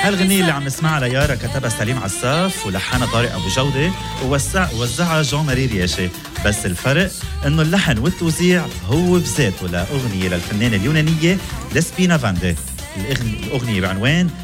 هالغنية اللي عم نسمعها ليارا كتبها سليم عساف ولحنها طارق أبو جودة ووزعها جون ماري رياشي. بس الفرق إنه اللحن والتوزيع هو بذاته لأغنية للفنانة اليونانية لسبينا فاندي. الأغنية بعنوان